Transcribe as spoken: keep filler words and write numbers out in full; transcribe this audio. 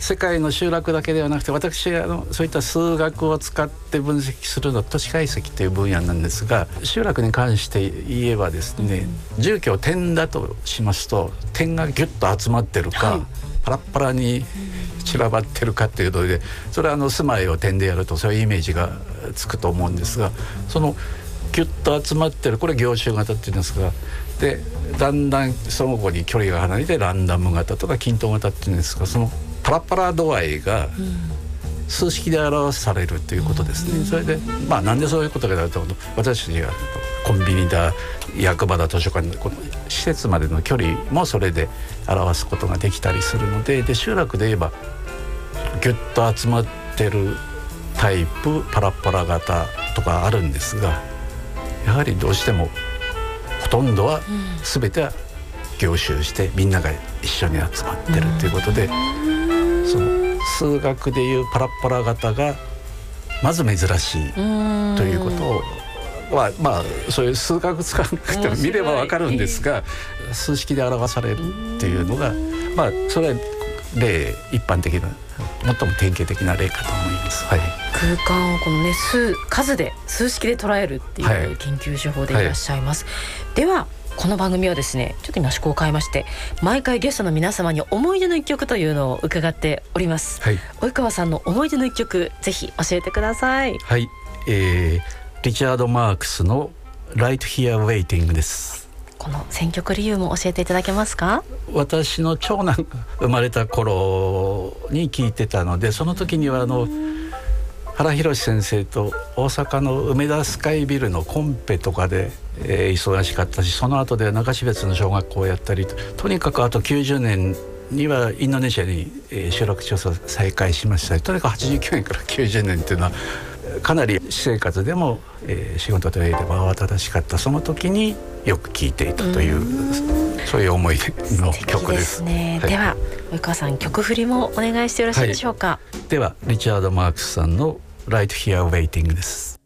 世界の集落だけではなくて、私あのそういった数学を使って分析するの都市解析という分野なんですが、集落に関して言えばですね、住居点だとしますと点がギュッと集まってるか、はい、パラッパラに散らばってるかっていうので、それはあの住まいを点でやるとそういうイメージがつくと思うんですが、そのギュッと集まってる、これ凝集型っていうんですが、でだんだん相互に距離が離れてランダム型とか均等型っていうんですが、そのパラパラ度合いが数式で表されるということですね。それでまあなんでそういうことかというと、私たちがコンビニだ役場だ図書館だ、この施設までの距離もそれで表すことができたりするので、で集落で言えばギュッと集まってるタイプパラパラ型とかあるんですが、やはりどうしてもほとんどは全ては凝集してみんなが一緒に集まってるということで、その数学でいうパラパラ型がまず珍しいということは、まあそういう数学使わなくても見ればわかるんですが、数式で表されるっていうのが、まあそれは例一般的な最も典型的な例かと思います、はい、 空間をこの、ね、数, 数で数式で捉えるっていう研究手法でいらっしゃいます、はい、ではこの番組はですね、ちょっと今趣向を変えまして、毎回ゲストの皆様に思い出の一曲というのを伺っております、はい、及川さんの思い出の一曲ぜひ教えてください。 はい、えー、リチャード・マークスの Right Here Waiting です。 この選曲理由も教えていただけますか？ 私の長男が生まれた頃に聴いてたので、その時にはあの原宏先生と大阪の梅田スカイビルのコンペとかで、えー、忙しかったし、その後で中標津の小学校をやったり と, とにかくあときゅうじゅうねんにはインドネシアに、えー、集落調査再開しましたり、とにかくはちじゅうきゅうねんからきゅうじゅうねんっていうのはかなり私生活でも、えー、仕事と家でも慌ただしかった。その時によく聴いていたという、うそういう思い出の曲です。 素敵ですね、はい、では及川さん曲振りもお願いしてよろしいでしょうか？ はい、ではリチャード・マークスさんの Right Here Waiting です。